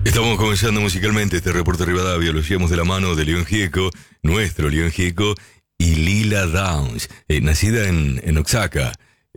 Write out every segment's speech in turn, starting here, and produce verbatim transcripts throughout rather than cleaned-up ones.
Estamos comenzando musicalmente este reporte Rivadavia. Lo llevamos de la mano de León Gieco, nuestro León Gieco, y Lila Downs, eh, nacida en, en Oaxaca,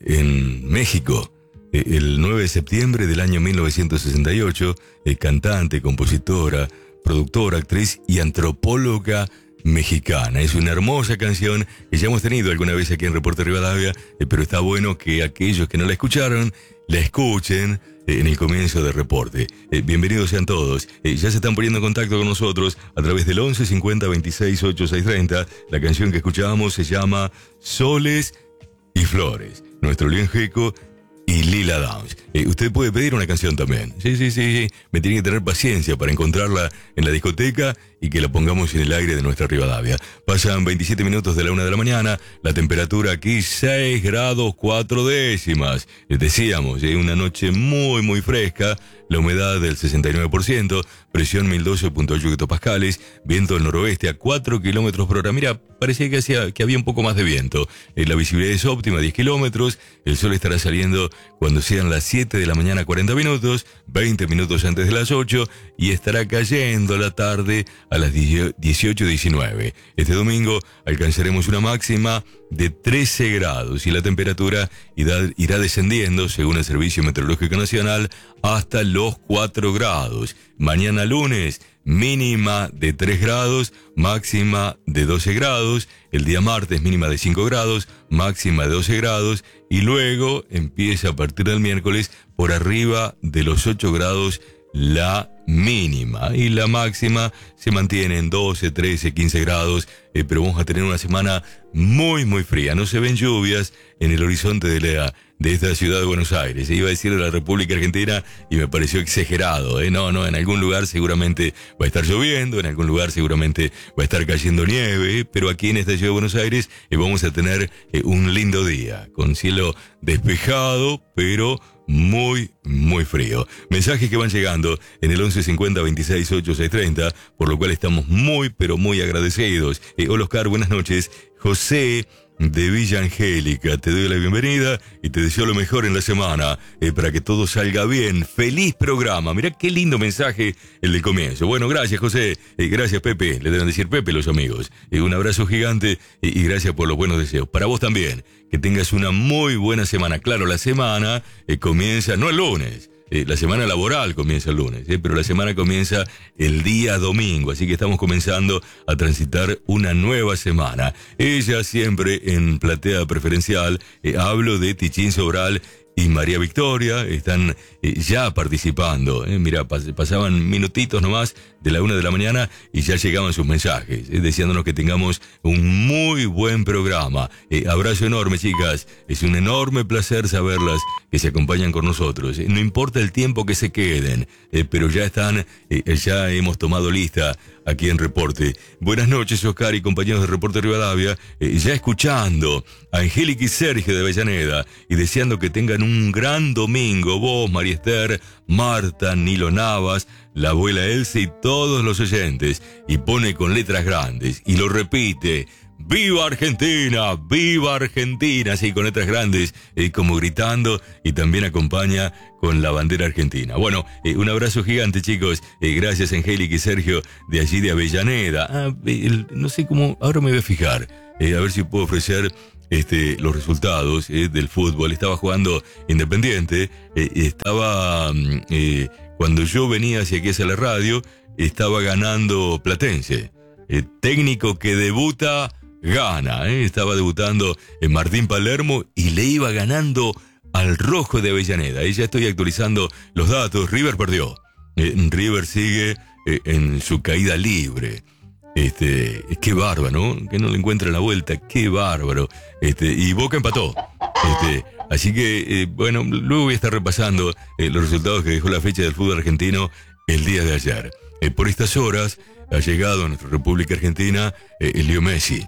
en México, eh, el nueve de septiembre del año mil novecientos sesenta y ocho, eh, cantante, compositora, productora, actriz y antropóloga mexicana. Es una hermosa canción que ya hemos tenido alguna vez aquí en Reporte Rivadavia, eh, pero está bueno que aquellos que no la escucharon, la escuchen eh, en el comienzo del reporte. Eh, bienvenidos sean todos. Eh, ya se están poniendo en contacto con nosotros a través del once cincuenta veintiséis ochenta y seis treinta. La canción que escuchábamos se llama Soles y Flores. Nuestro León Gieco y Lila Downs. Eh, usted puede pedir una canción también. Sí, sí, sí, sí. Me tiene que tener paciencia para encontrarla en la discoteca y que la pongamos en el aire de nuestra Rivadavia. Pasan veintisiete minutos de la una de la mañana. La temperatura aquí seis grados cuatro décimas. Les decíamos, eh, una noche muy, muy fresca. La humedad del sesenta y nueve por ciento. Presión mil doce punto ocho hectopascales. Viento del noroeste a cuatro kilómetros por hora. Mira, parecía que, hacía, que había un poco más de viento. Eh, la visibilidad es óptima, diez kilómetros. El sol estará saliendo cuando sean las siete de la mañana, cuarenta minutos, veinte minutos antes de las ocho, y estará cayendo la tarde a las dieciocho diecinueve. Este domingo alcanzaremos una máxima de trece grados y la temperatura irá, irá descendiendo, según el Servicio Meteorológico Nacional, hasta los cuatro grados. Mañana lunes, mínima de tres grados, máxima de doce grados. El día martes, mínima de cinco grados, máxima de doce grados. Y luego empieza a partir del miércoles por arriba de los ocho grados la mínima. Y la máxima se mantiene en doce, trece, quince grados. Eh, pero vamos a tener una semana muy, muy fría. No se ven lluvias en el horizonte de la... de esta ciudad de Buenos Aires. Se iba a decir de la República Argentina y me pareció exagerado, ¿eh? No, no, en algún lugar seguramente va a estar lloviendo, en algún lugar seguramente va a estar cayendo nieve, ¿eh? Pero aquí en esta ciudad de Buenos Aires eh, vamos a tener eh, un lindo día, con cielo despejado, pero muy, muy frío. Mensajes que van llegando en el once cincuenta veintiséis ochenta y seis treinta, por lo cual estamos muy, pero muy agradecidos. Eh, hola Oscar, buenas noches. José de Villa Angélica, te doy la bienvenida y te deseo lo mejor en la semana, eh, para que todo salga bien. Feliz programa. Mirá qué lindo mensaje el del comienzo. Bueno, gracias José, eh, gracias Pepe, le deben decir Pepe los amigos. Eh, un abrazo gigante eh, y gracias por los buenos deseos. Para vos también, que tengas una muy buena semana. Claro, la semana eh, comienza, no el lunes. Eh, la semana laboral comienza el lunes, eh, pero la semana comienza el día domingo, así que estamos comenzando a transitar una nueva semana. Ella siempre en platea preferencial, eh, hablo de Tichín Sobral y María Victoria, están eh, ya participando. Eh. Mira, pas- pasaban minutitos nomás de la una de la mañana y ya llegaban sus mensajes, eh, deseándonos que tengamos un muy buen programa. Eh, abrazo enorme, chicas. Es un enorme placer saberlas que se acompañan con nosotros. Eh, no importa el tiempo que se queden, eh, pero ya están, eh, ya hemos tomado lista aquí en Reporte. Buenas noches, Oscar y compañeros de Reporte Rivadavia, eh, ya escuchando a Angélica y Sergio de Avellaneda y deseando que tengan un gran domingo. Vos, María Esther, Marta, Nilo Navas, la abuela Elsa y todos los oyentes. Y pone con letras grandes y lo repite: ¡Viva Argentina! ¡Viva Argentina! Sí, con letras grandes, eh, como gritando, y también acompaña con la bandera argentina. Bueno, eh, un abrazo gigante, chicos. Eh, gracias, Angélica y Sergio, de allí de Avellaneda. Ah, el, no sé cómo, ahora me voy a fijar, eh, a ver si puedo ofrecer este, los resultados eh, del fútbol. Estaba jugando Independiente, eh, estaba, eh, cuando yo venía hacia aquí, hacia la radio, estaba ganando Platense. Eh, técnico que debuta, gana, ¿eh? Estaba debutando en Martín Palermo y le iba ganando al Rojo de Avellaneda. Y ya estoy actualizando los datos. River perdió. Eh, River sigue eh, en su caída libre. Este, qué bárbaro, ¿no? Que no le encuentran la vuelta, qué bárbaro. Este, y Boca empató. Este, así que, eh, bueno, luego voy a estar repasando eh, los resultados que dejó la fecha del fútbol argentino el día de ayer. Eh, por estas horas ha llegado a nuestra República Argentina eh, el Leo Messi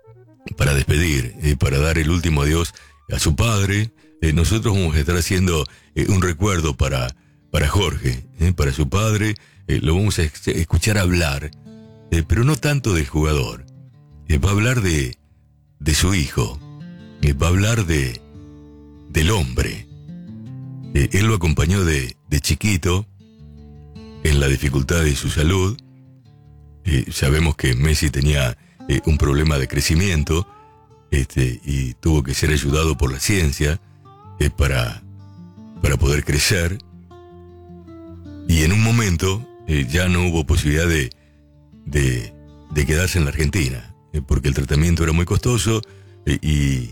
para despedir, eh, para dar el último adiós a su padre. Eh, nosotros vamos a estar haciendo eh, un recuerdo para, para Jorge, eh, para su padre. Eh, lo vamos a ex- escuchar hablar, eh, pero no tanto del jugador. Eh, va a hablar de, de su hijo. Eh, va a hablar de, del hombre. Eh, él lo acompañó de, de chiquito en la dificultad de su salud. Eh, sabemos que Messi tenía eh, un problema de crecimiento este, y tuvo que ser ayudado por la ciencia eh, para, para poder crecer. Y en un momento eh, ya no hubo posibilidad de, de, de quedarse en la Argentina, eh, porque el tratamiento era muy costoso eh, y,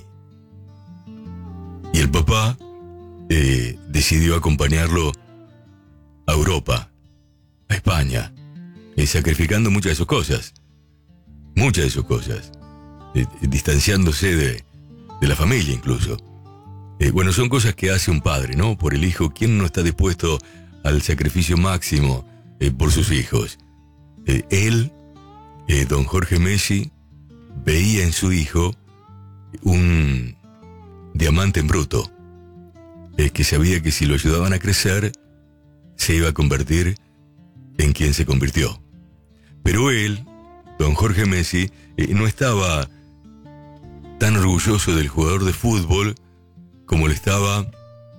y el papá eh, decidió acompañarlo a Europa, a España, eh, sacrificando muchas de sus cosas, muchas de sus cosas, eh, distanciándose de, de la familia incluso. Eh, bueno, son cosas que hace un padre, ¿no? Por el hijo. ¿Quién no está dispuesto al sacrificio máximo eh, por sus hijos? Eh, él, eh, don Jorge Messi, veía en su hijo un diamante en bruto, eh, que sabía que si lo ayudaban a crecer, se iba a convertir en quien se convirtió. Pero él, don Jorge Messi, eh, no estaba tan orgulloso del jugador de fútbol como lo estaba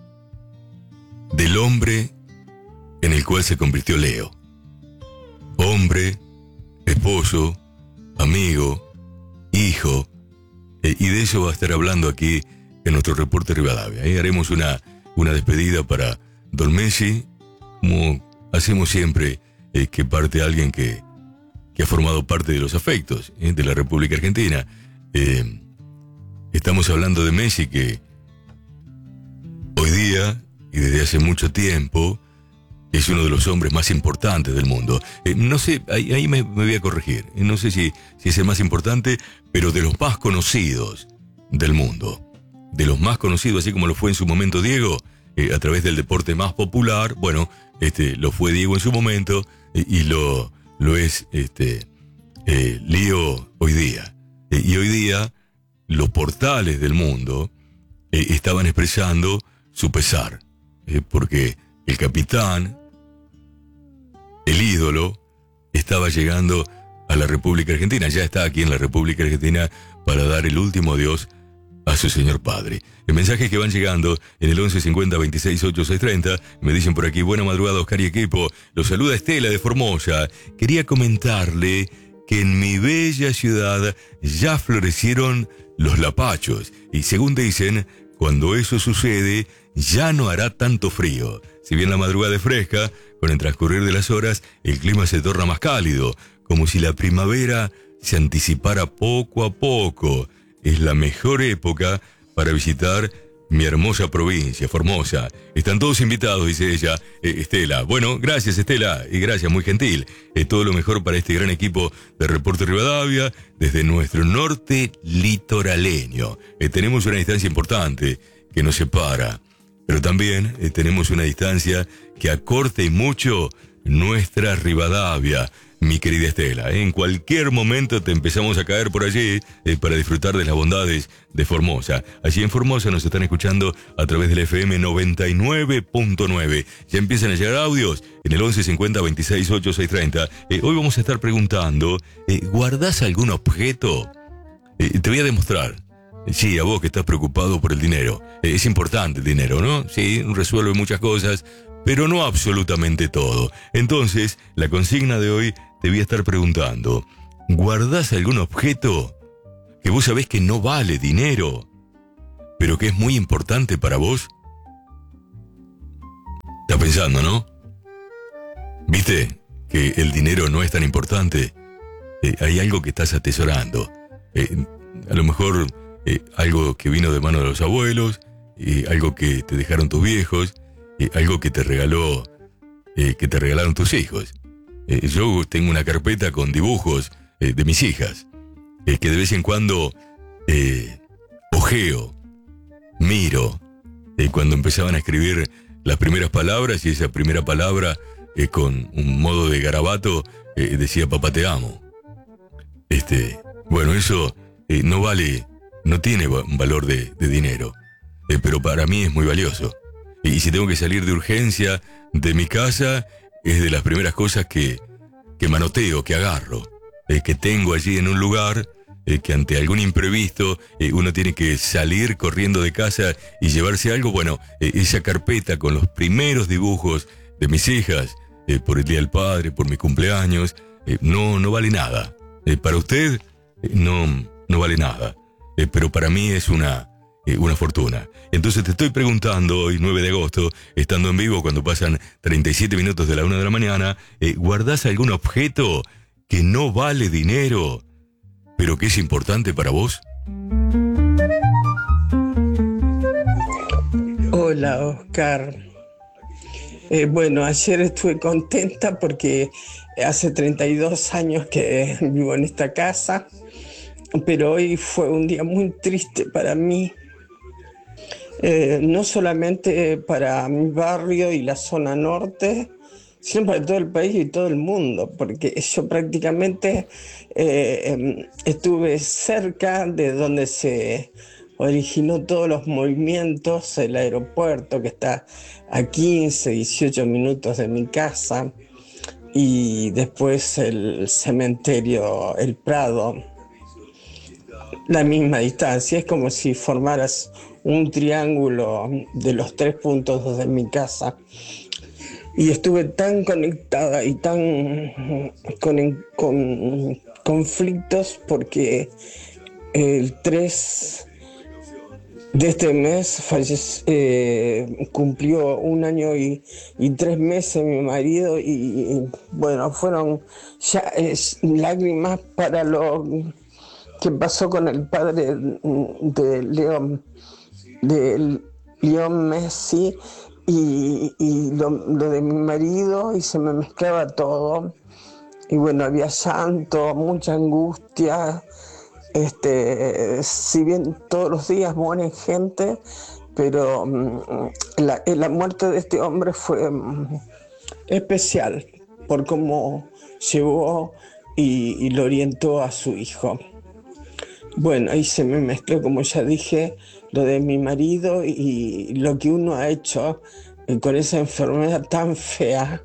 del hombre en el cual se convirtió Leo. Hombre, esposo, amigo, hijo, eh, y de eso va a estar hablando aquí en nuestro reporte Rivadavia. Ahí haremos una, una despedida para don Messi, como hacemos siempre eh, que parte alguien que, que ha formado parte de los afectos eh, de la República Argentina. Eh, estamos hablando de Messi, que hoy día y desde hace mucho tiempo es uno de los hombres más importantes del mundo. Eh, no sé, ahí, ahí me, me voy a corregir. Eh, no sé si, si es el más importante, pero de los más conocidos del mundo. De los más conocidos, así como lo fue en su momento Diego, eh, a través del deporte más popular. Bueno, este, lo fue Diego en su momento eh, y lo, lo es este, eh, Leo hoy día. Eh, y hoy día los portales del mundo eh, estaban expresando su pesar, eh, porque el capitán, el ídolo, estaba llegando a la República Argentina, ya está aquí en la República Argentina para dar el último adiós a su señor padre. El mensaje que van llegando en el once cincuenta veintiséis ochenta y seis treinta, me dicen por aquí: buena madrugada, Oscar y equipo, los saluda Estela de Formosa. Quería comentarle que en mi bella ciudad ya florecieron los lapachos y, según dicen, cuando eso sucede ya no hará tanto frío. Si bien la madrugada es fresca, con el transcurrir de las horas el clima se torna más cálido, como si la primavera se anticipara poco a poco. Es la mejor época para visitar mi hermosa provincia, Formosa. Están todos invitados, dice ella, eh, Estela. Bueno, gracias, Estela, y gracias, muy gentil. Eh, todo lo mejor para este gran equipo de Reporte Rivadavia desde nuestro norte litoraleño. Eh, tenemos una distancia importante que nos separa, pero también eh, tenemos una distancia que acorta y mucho nuestra Rivadavia, mi querida Estela. En cualquier momento te empezamos a caer por allí eh, para disfrutar de las bondades de Formosa. Allí en Formosa nos están escuchando a través del F M noventa y nueve punto nueve. Ya empiezan a llegar audios en el once cincuenta veintiséis ochenta y seis treinta. Eh, hoy vamos a estar preguntando, eh, ¿guardás algún objeto? Eh, te voy a demostrar. Sí, a vos que estás preocupado por el dinero. Eh, es importante el dinero, ¿no? Sí, resuelve muchas cosas, pero no absolutamente todo. Entonces, la consigna de hoy te voy a estar preguntando: ¿guardás algún objeto que vos sabés que no vale dinero, pero que es muy importante para vos? Estás pensando, ¿no? ¿Viste que el dinero no es tan importante? Eh, hay algo que estás atesorando. Eh, a lo mejor eh, algo que vino de mano de los abuelos, eh, algo que te dejaron tus viejos, eh, algo que te regaló, eh, que te regalaron tus hijos. Eh, yo tengo una carpeta con dibujos eh, de mis hijas, eh, que de vez en cuando eh, ojeo, miro, eh, cuando empezaban a escribir las primeras palabras, y esa primera palabra eh, con un modo de garabato eh, decía papá te amo. Este, bueno, eso eh, no vale, no tiene un valor de, de dinero, eh, pero para mí es muy valioso. Y si tengo que salir de urgencia de mi casa, es de las primeras cosas que, que manoteo, que agarro, eh, que tengo allí en un lugar, eh, que ante algún imprevisto eh, uno tiene que salir corriendo de casa y llevarse algo. Bueno, eh, esa carpeta con los primeros dibujos de mis hijas, eh, por el Día del Padre, por mi cumpleaños, eh, no, no vale nada. Eh, para usted eh, no, no vale nada, eh, pero para mí es una, eh, una fortuna. Entonces te estoy preguntando hoy, nueve de agosto, estando en vivo cuando pasan treinta y siete minutos de la una de la mañana, eh, ¿guardás algún objeto que no vale dinero, pero que es importante para vos? Hola, Oscar. Eh, bueno, ayer estuve contenta porque hace treinta y dos años que vivo en esta casa, pero hoy fue un día muy triste para mí, eh, no solamente para mi barrio y la zona norte, sino para todo el país y todo el mundo, porque yo prácticamente eh, estuve cerca de donde se originó todos los movimientos, el aeropuerto que está a quince, dieciocho minutos de mi casa, y después el cementerio El Prado, la misma distancia. Es como si formaras un triángulo de los tres puntos de mi casa. Y estuve tan conectada y tan con, con conflictos porque el tres de este mes fallece, eh, cumplió un año y, y tres meses mi marido, y, y bueno, fueron ya es, lágrimas para lo que pasó con el padre de León, de León Messi, y, y lo, lo de mi marido, y se me mezclaba todo. Y bueno, había llanto, mucha angustia. Este, si bien todos los días mueren gente, pero um, la, la muerte de este hombre fue um, especial por cómo llevó y, y lo orientó a su hijo. Bueno, ahí se me mezcló, como ya dije, lo de mi marido y lo que uno ha hecho con esa enfermedad tan fea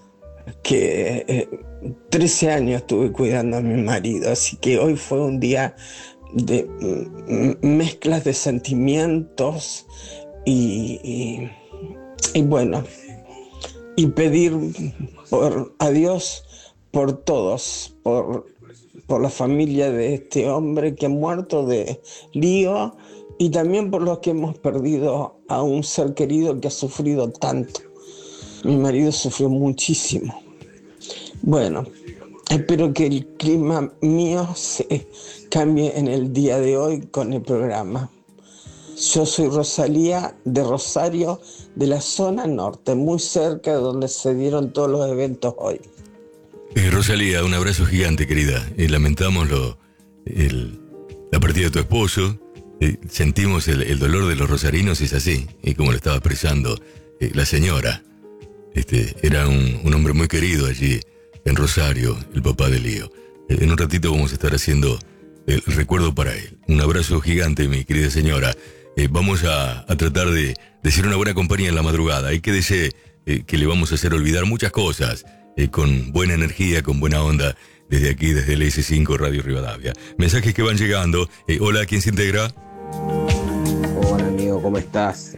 que eh, trece años estuve cuidando a mi marido, así que hoy fue un día de mm, mezclas de sentimientos y, y, y bueno, y pedir por, a Dios por todos, por, por la familia de este hombre que ha muerto, de Lío, y también por los que hemos perdido a un ser querido que ha sufrido tanto. Mi marido sufrió muchísimo. Bueno, espero que el clima mío se cambie en el día de hoy con el programa. Yo soy Rosalía de Rosario, de la zona norte, muy cerca de donde se dieron todos los eventos hoy. Eh, Rosalía, un abrazo gigante, querida. Eh, lamentamos lo, el, la partida de tu esposo. Eh, sentimos el, el dolor de los rosarinos, es así, y como lo estaba expresando eh, la señora. Este, era un, un hombre muy querido allí en Rosario, el papá de Lío. Eh, en un ratito vamos a estar haciendo el recuerdo para él. Un abrazo gigante, mi querida señora. Eh, vamos a, a tratar de, de ser una buena compañía en la madrugada. Y quédese eh, que le vamos a hacer olvidar muchas cosas eh, con buena energía, con buena onda, desde aquí, desde el ese cinco Radio Rivadavia. Mensajes que van llegando. Eh, hola, ¿quién se integra? Hola amigo, ¿cómo estás?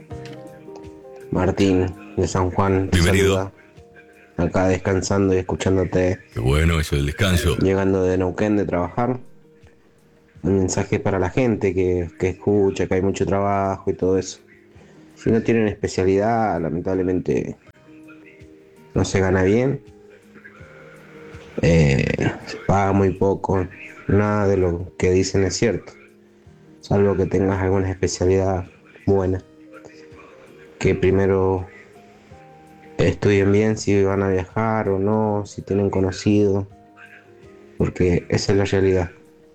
Martín, de San Juan. Bienvenido. Saluda. Acá descansando y escuchándote. Qué bueno eso del descanso. Llegando de Neuquén de trabajar. Un mensaje para la gente que, que escucha, que hay mucho trabajo y todo eso. Si no tienen especialidad, lamentablemente no se gana bien. Eh, se paga muy poco. Nada de lo que dicen es cierto. Salvo que tengas alguna especialidad buena. Que primero estudien bien si van a viajar o no, si tienen conocido, porque esa es la realidad.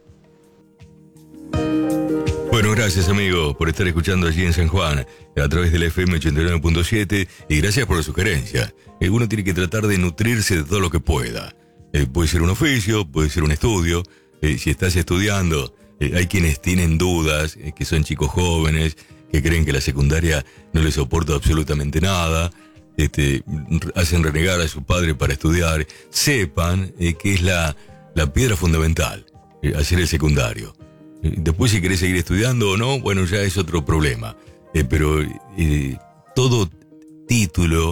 Bueno, gracias amigo por estar escuchando allí en San Juan a través del F M ochenta y nueve punto siete, y gracias por la sugerencia. Eh, uno tiene que tratar de nutrirse de todo lo que pueda. Eh, puede ser un oficio, puede ser un estudio. Eh, si estás estudiando, eh, hay quienes tienen dudas, eh, que son chicos jóvenes, que creen que la secundaria no les soporta absolutamente nada, este, hacen renegar a su padre para estudiar. Sepan eh, que es la, la piedra fundamental, eh, hacer el secundario. Eh, después si querés seguir estudiando o no, bueno, ya es otro problema. Eh, pero eh, todo título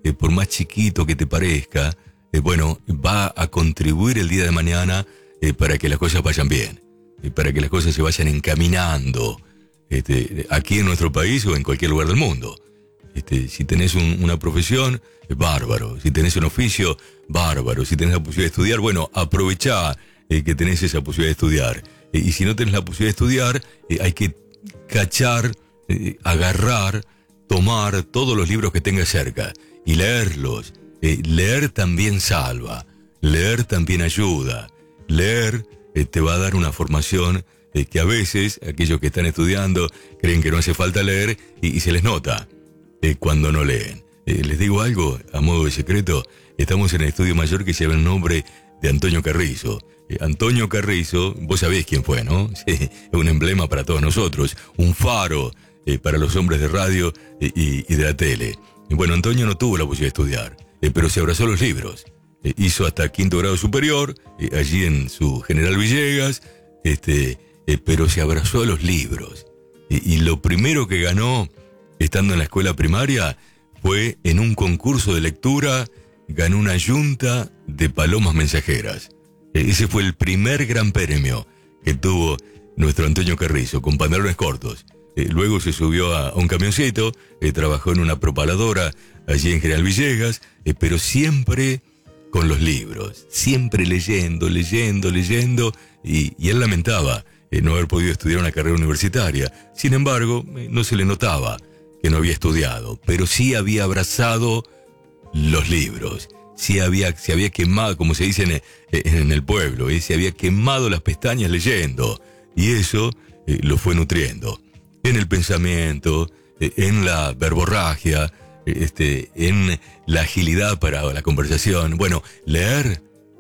eh, por más chiquito que te parezca, eh, bueno, va a contribuir el día de mañana eh, para que las cosas vayan bien, eh, para que las cosas se vayan encaminando, este, aquí en nuestro país o en cualquier lugar del mundo. Este, si tenés un, una profesión, eh, bárbaro. Si tenés un oficio, bárbaro. Si tenés la posibilidad de estudiar, bueno, aprovechá eh, que tenés esa posibilidad de estudiar. Eh, y si no tenés la posibilidad de estudiar, eh, hay que cachar, eh, agarrar, tomar todos los libros que tengas cerca y leerlos. Eh, leer también salva, leer también ayuda. Leer eh, te va a dar una formación eh, que a veces aquellos que están estudiando creen que no hace falta leer y, y se les nota eh, cuando no leen. Eh, les digo algo, a modo de secreto, estamos en el estudio mayor que lleva el nombre de Antonio Carrizo. Eh, Antonio Carrizo, vos sabés quién fue, ¿no? Sí, es un emblema para todos nosotros, un faro eh, para los hombres de radio eh, y, y de la tele. Y bueno, Antonio no tuvo la posibilidad de estudiar, eh, pero se abrazó los libros. Eh, hizo hasta quinto grado superior, eh, allí en su General Villegas, este, eh, pero se abrazó a los libros. Eh, y lo primero que ganó, estando en la escuela primaria, fue en un concurso de lectura, ganó una yunta de palomas mensajeras. Eh, ese fue el primer gran premio que tuvo nuestro Antonio Carrizo, con pantalones cortos. Eh, luego se subió a, a un camioncito, eh, trabajó en una propaladora allí en General Villegas, eh, pero siempre con los libros, siempre leyendo, leyendo, leyendo, y, y él lamentaba eh, no haber podido estudiar una carrera universitaria. Sin embargo, eh, no se le notaba que no había estudiado, pero sí había abrazado los libros, sí había, se había quemado, como se dice en, en el pueblo, eh, se había quemado las pestañas leyendo, y eso eh, lo fue nutriendo en el pensamiento, eh, en la verborragia, Este, en la agilidad para la conversación. Bueno, leer,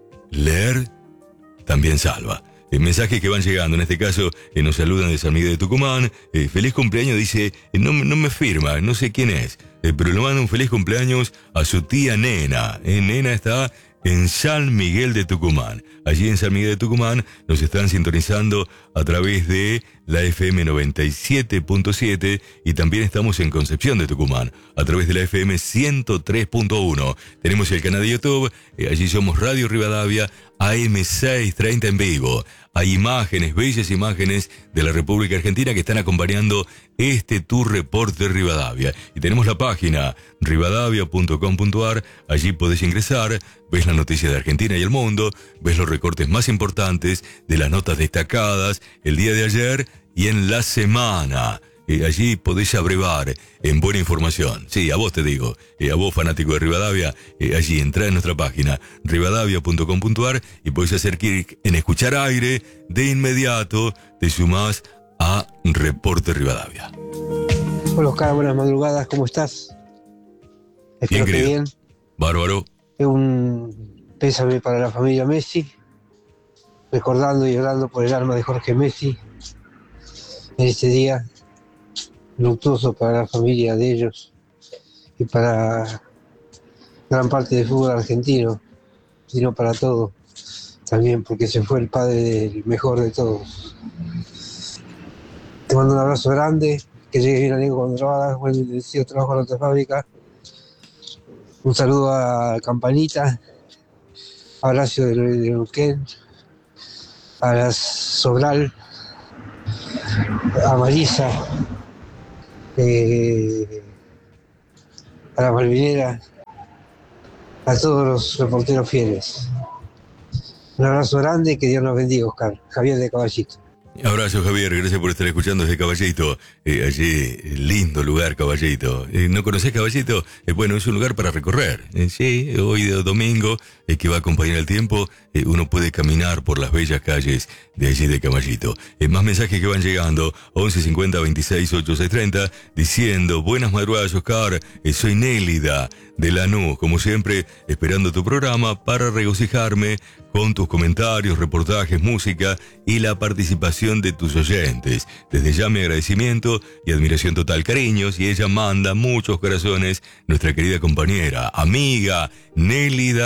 leer también salva. Eh, mensajes que van llegando, en este caso eh, nos saludan de San Miguel de Tucumán. Eh, feliz cumpleaños, dice, eh, no, no me firma, no sé quién es, eh, pero le manda un feliz cumpleaños a su tía Nena. Eh, Nena está en San Miguel de Tucumán. Allí en San Miguel de Tucumán nos están sintonizando a través de la F M noventa y siete punto siete y también estamos en Concepción de Tucumán a través de la F M ciento tres punto uno. Tenemos el canal de YouTube, eh, allí somos Radio Rivadavia A M seiscientos treinta en vivo. Hay imágenes, bellas imágenes de la República Argentina que están acompañando este Tour Report de Rivadavia. Y tenemos la página rivadavia punto com punto ar, allí podés ingresar, ves las noticias de Argentina y el mundo, ves los recortes más importantes de las notas destacadas el día de ayer y en la semana. Eh, allí podés abrevar en buena información. Sí, a vos te digo, eh, a vos fanático de Rivadavia, eh, allí entrá en nuestra página rivadavia punto com punto ar y podés hacer clic en escuchar aire, de inmediato te sumás a Reporte Rivadavia. Hola Oscar, buenas madrugadas, ¿cómo estás? Espero bien, que bien. Bárbaro. Un pésame para la familia Messi, recordando y orando por el alma de Jorge Messi en este día luctuoso para la familia de ellos y para gran parte del fútbol argentino, sino para todo, también porque se fue el padre del mejor de todos. Te mando un abrazo grande, que llegue bien a Diego cuando trabajas, buen deseo, trabajo en otra fábrica. Un saludo a Campanita, a Horacio de Neuquén, a la Sobral, a Marisa, eh, a la Malvinera, a todos los reporteros fieles. Un abrazo grande, que Dios nos bendiga, Oscar. Javier de Caballito. Abrazo, Javier, gracias por estar escuchando desde Caballito. Eh, allí, lindo lugar, Caballito. Eh, ¿No conocés Caballito? Eh, bueno, es un lugar para recorrer. Eh, sí, hoy de domingo, eh, que va a acompañar el tiempo, eh, uno puede caminar por las bellas calles de allí de Caballito. Eh, más mensajes que van llegando, once cincuenta veintiséis ochenta y seis treinta, diciendo, buenas madrugadas, Oscar, eh, soy Nélida de Lanús, como siempre, esperando tu programa para regocijarme con tus comentarios, reportajes, música y la participación de tus oyentes. Desde ya mi agradecimiento y admiración total. Cariños, y ella manda muchos corazones, nuestra querida compañera, amiga, Nélida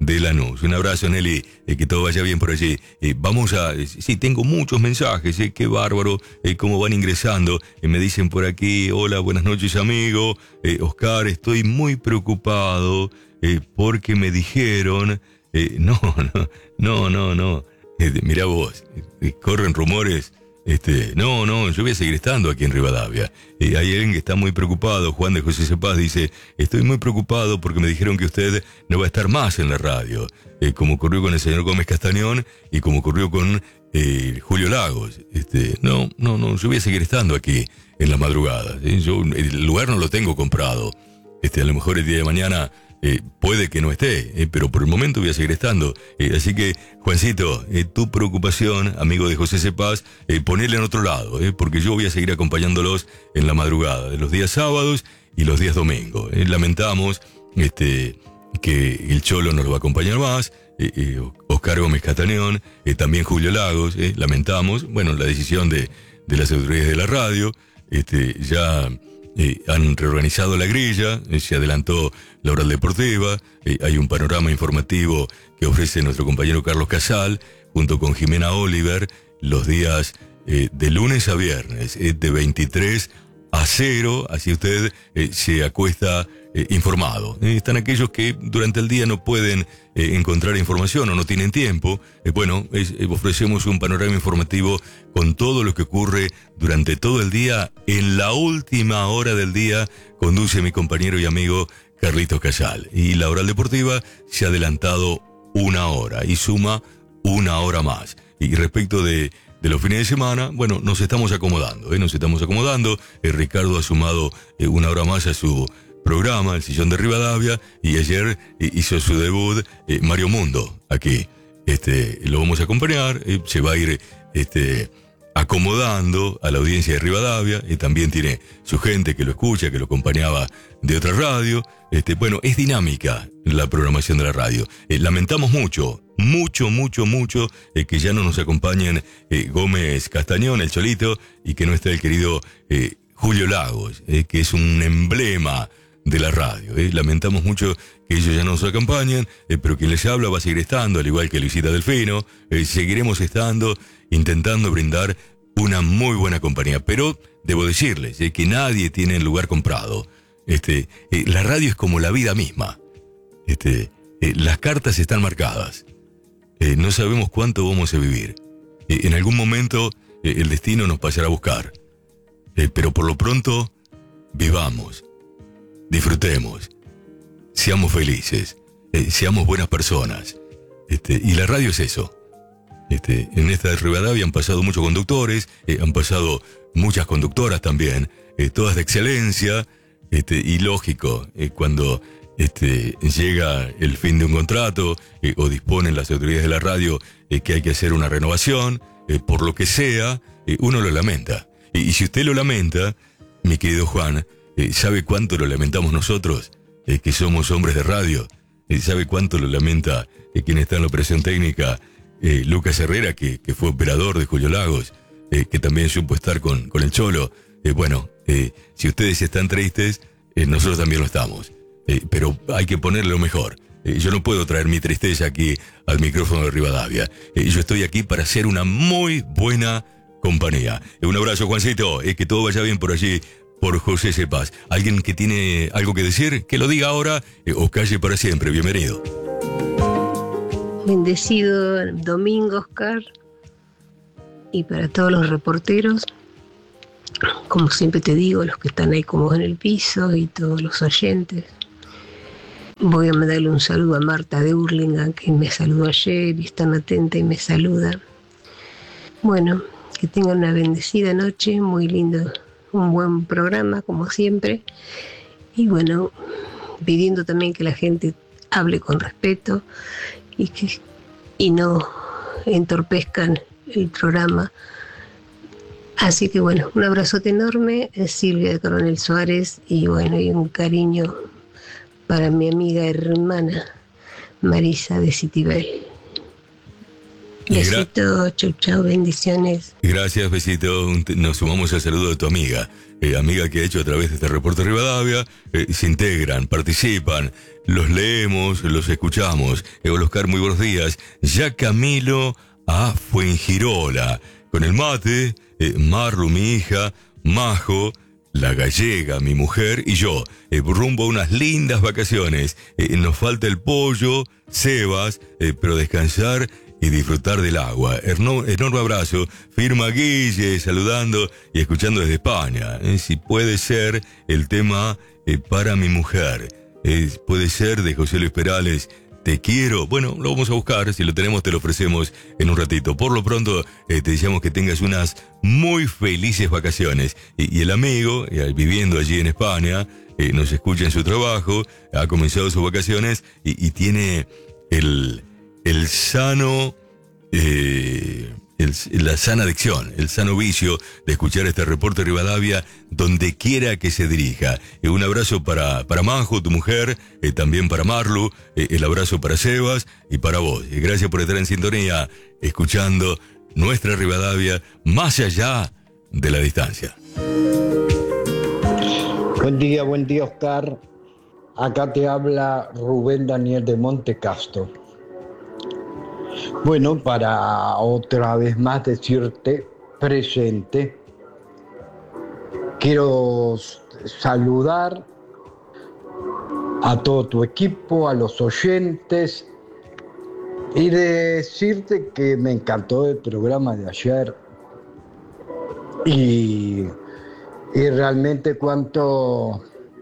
de Lanús. Un abrazo, Nelly, eh, que todo vaya bien por allí. Eh, vamos a... Eh, sí, tengo muchos mensajes, eh, qué bárbaro, eh, cómo van ingresando. Eh, me dicen por aquí, hola, buenas noches, amigo. Eh, Oscar, estoy muy preocupado eh, porque me dijeron... Eh, no, no, no, no, no. Eh, mirá vos, eh, corren rumores... Este, no, no, yo voy a seguir estando aquí en Rivadavia. Eh, hay alguien que está muy preocupado. Juan de José Cepaz dice, estoy muy preocupado porque me dijeron que usted no va a estar más en la radio, eh, como ocurrió con el señor Gómez Castañón y como ocurrió con eh, Julio Lagos. Este, no, no, no, yo voy a seguir estando aquí en las madrugadas. Eh. Yo el lugar no lo tengo comprado. Este, a lo mejor el día de mañana eh, puede que no esté, eh, pero por el momento voy a seguir estando. Eh, así que, Juancito, eh, tu preocupación, amigo de José Cepaz, eh, ponele en otro lado, eh, porque yo voy a seguir acompañándolos en la madrugada, de los días sábados y los días domingos. Eh, lamentamos este, que el Cholo no lo va a acompañar más, eh, eh, Oscar Gómez Castañón, eh, también Julio Lagos, eh, lamentamos, bueno, la decisión de, de las autoridades de la radio, este, ya... Eh, han reorganizado la grilla, eh, se adelantó la hora deportiva, eh, hay un panorama informativo que ofrece nuestro compañero Carlos Casal, junto con Jimena Oliver, los días eh, de lunes a viernes, eh, de veintitrés a cero, así usted eh, se acuesta eh, informado. Eh, están aquellos que durante el día no pueden eh, encontrar información o no tienen tiempo. Eh, bueno, es, eh, ofrecemos un panorama informativo con todo lo que ocurre durante todo el día. En la última hora del día conduce mi compañero y amigo Carlitos Casal. Y la hora deportiva se ha adelantado una hora y suma una hora más. Y respecto de... De los fines de semana, bueno, nos estamos acomodando, ¿eh? Nos estamos acomodando. Eh, Ricardo ha sumado eh, una hora más a su programa, El Sillón de Rivadavia, y ayer eh, hizo su debut eh, Mario Mundo, aquí. Este, lo vamos a acompañar, eh, se va a ir este, acomodando a la audiencia de Rivadavia, y también tiene su gente que lo escucha, que lo acompañaba de otra radio. Este, bueno, es dinámica la programación de la radio. Eh, lamentamos mucho, mucho, mucho, mucho eh, que ya no nos acompañen eh, Gómez Castañón, el Cholito, y que no esté el querido eh, Julio Lagos, eh, que es un emblema de la radio. Eh. Lamentamos mucho que ellos ya no nos acompañen, eh, pero quien les habla va a seguir estando, al igual que Luisita Delfino. Eh, seguiremos estando, intentando brindar una muy buena compañía. Pero debo decirles eh, que nadie tiene el lugar comprado. Este, eh, la radio es como la vida misma. Este, eh, las cartas están marcadas. Eh, no sabemos cuánto vamos a vivir. Eh, en algún momento eh, el destino nos pasará a buscar. Eh, pero por lo pronto, vivamos, disfrutemos, seamos felices, eh, seamos buenas personas. Este, y la radio es eso. Este, en esta de Rivadavia han pasado muchos conductores, eh, han pasado muchas conductoras también, eh, todas de excelencia. Este, y lógico, eh, cuando este, llega el fin de un contrato eh, o disponen las autoridades de la radio eh, que hay que hacer una renovación, eh, por lo que sea, eh, uno lo lamenta. Y, y si usted lo lamenta, mi querido Juan, eh, ¿sabe cuánto lo lamentamos nosotros, eh, que somos hombres de radio? Eh, ¿Sabe cuánto lo lamenta eh, quien está en la operación técnica, eh, Lucas Herrera, que, que fue operador de Julio Lagos, eh, que también supo estar con, con el Cholo? Eh, bueno, eh, si ustedes están tristes, eh, nosotros también lo estamos. Eh, pero hay que ponerle lo mejor. Eh, yo no puedo traer mi tristeza aquí al micrófono de Rivadavia. Eh, yo estoy aquí para ser una muy buena compañía. Eh, un abrazo, Juancito. Eh, que todo vaya bien por allí, por José Cepaz. ¿Alguien que tiene algo que decir? Que lo diga ahora eh, o calle para siempre. Bienvenido. Bendecido domingo, Oscar. Y para todos los reporteros, como siempre te digo, los que están ahí como en el piso y todos los oyentes. Voy a mandarle un saludo a Marta de Hurlingham, que me saludó ayer y es tan atenta y me saluda. Bueno, que tengan una bendecida noche, muy lindo, un buen programa como siempre. Y bueno, pidiendo también que la gente hable con respeto y, que, y no entorpezcan el programa. Así que bueno, un abrazote enorme, Silvia de Coronel Suárez, y bueno, y un cariño para mi amiga hermana Marisa de Citibel. Besito, chau chau, bendiciones. Gracias, besito. Nos sumamos al saludo de tu amiga. eh, amiga que ha hecho a través de este reporte Rivadavia, eh, se integran, participan, los leemos, los escuchamos. Eh, hola Oscar, muy buenos días. Ya Camilo a Fuengirola, con el mate, eh, Marlu, mi hija, Majo, la gallega, mi mujer, y yo, eh, rumbo a unas lindas vacaciones. Eh, nos falta el pollo, Sebas, eh, pero descansar y disfrutar del agua. Erno, enorme abrazo. Firma Guille, saludando y escuchando desde España. Eh, si puede ser el tema eh, para mi mujer. Eh, puede ser de José Luis Perales. Te quiero. Bueno, lo vamos a buscar. Si lo tenemos, te lo ofrecemos en un ratito. Por lo pronto, eh, te deseamos que tengas unas muy felices vacaciones. Y, y el amigo, eh, viviendo allí en España, eh, nos escucha en su trabajo, ha comenzado sus vacaciones y, y tiene el, el sano, eh, el, la sana adicción, el sano vicio de escuchar este reporte Rivadavia donde quiera que se dirija. Eh, un abrazo para, para Majo, tu mujer, eh, también para Marlu, eh, el abrazo para Sebas y para vos. Eh, gracias por estar en sintonía, escuchando nuestra Rivadavia más allá de la distancia. Buen día, buen día Oscar. Acá te habla Rubén Daniel de Montecastro. Bueno, para otra vez más decirte presente, quiero saludar a todo tu equipo, a los oyentes y decirte que me encantó el programa de ayer y, y realmente cuánto,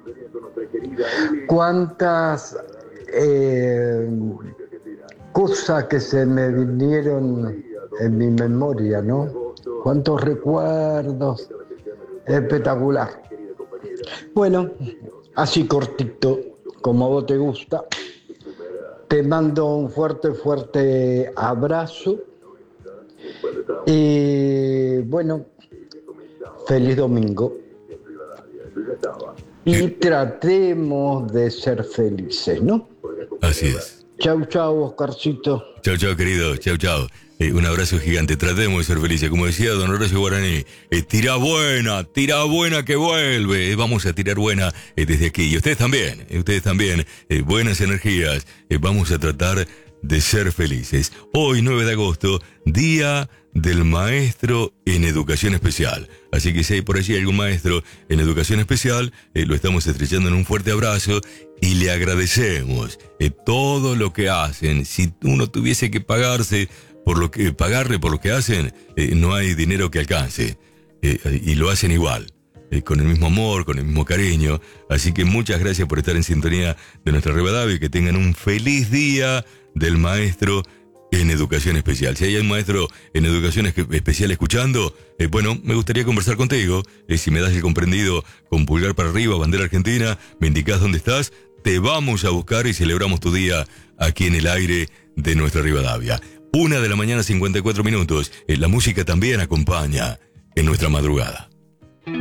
cuántas eh, cosas que se me vinieron en mi memoria, ¿no? Cuántos recuerdos, espectacular. Bueno, así cortito, como a vos te gusta, te mando un fuerte, fuerte abrazo y bueno, feliz domingo. Y tratemos de ser felices, ¿no? Así es. Chau, chau, Oscarcito. Chau, chau, querido. Chau, chau. Eh, un abrazo gigante. Tratemos de ser felices. Como decía don Horacio Guaraní, eh, tira buena, tira buena que vuelve. Eh, vamos a tirar buena eh, desde aquí. Y ustedes también, eh, ustedes también. Eh, buenas energías. Eh, vamos a tratar de ser felices. Hoy, nueve de agosto, Día del Maestro en Educación Especial. Así que si hay por allí algún maestro en Educación Especial, eh, lo estamos estrechando en un fuerte abrazo y le agradecemos eh, todo lo que hacen. Si uno tuviese que pagarse por lo que pagarle por lo que hacen, eh, no hay dinero que alcance. Eh, y lo hacen igual. Eh, con el mismo amor, con el mismo cariño. Así que muchas gracias por estar en sintonía de nuestra Rivadavia y que tengan un feliz día del maestro en Educación Especial. Si hay un maestro en Educación Especial escuchando, eh, bueno, me gustaría conversar contigo. Eh, si me das el comprendido con pulgar para arriba, bandera argentina, me indicás dónde estás, te vamos a buscar y celebramos tu día aquí en el aire de nuestra Rivadavia. Una de la mañana, cincuenta y cuatro minutos. Eh, la música también acompaña en nuestra madrugada.